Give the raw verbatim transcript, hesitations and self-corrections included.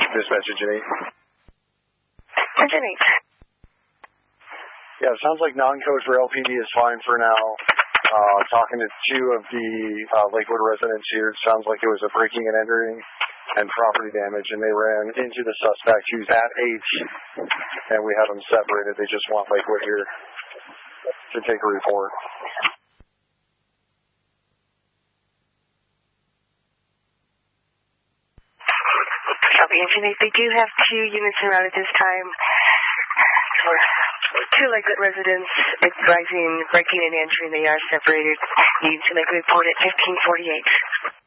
Dispatch Jenny. Jenny. Yeah, it sounds like non-code for L P D is fine for now. Uh, talking to two of the uh, Lakewood residents here, it sounds like it was a breaking and entering and property damage, and they ran into the suspect who's at H, and we have them separated. They just want Lakewood here to take a report. Copy, Jenny. They do have two units around at this time. For two Lakewood residents advising breaking and entering. They are separated. Need to make a report at fifteen forty-eight.